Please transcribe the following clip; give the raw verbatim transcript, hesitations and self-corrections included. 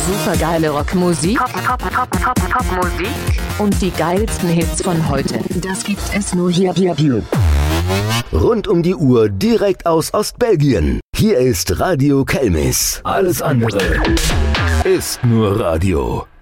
Supergeile Rockmusik, Pop, Pop, Pop, Pop, Popmusik und die geilsten Hits von heute. Das gibt es nur hier, hier, hier. Rund um die Uhr direkt aus Ostbelgien. Hier ist Radio Kelmis. Alles andere ist nur Radio.